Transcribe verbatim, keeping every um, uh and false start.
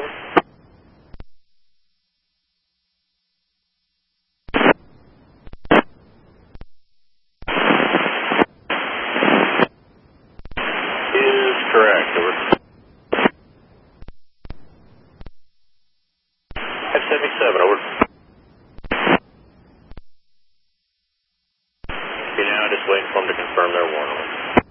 over. Is correct, over. five seventy-seven, over. Okay, now just waiting for them to confirm their warning.